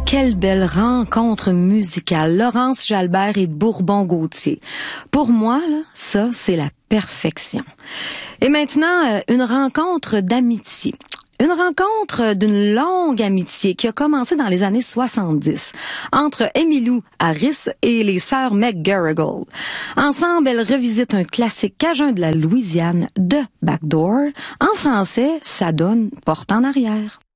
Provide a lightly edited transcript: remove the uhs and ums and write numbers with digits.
quelle belle rencontre musicale. Laurence Jalbert et Bourbon-Gauthier. Pour moi, là, ça, c'est la perfection. Et maintenant, une rencontre d'amitié. Une rencontre d'une longue amitié qui a commencé dans les années 70 entre Emmylou Harris et les sœurs McGarrigle. Ensemble, elles revisitent un classique cajun de la Louisiane, de Backdoor. En français, ça donne Porte en arrière.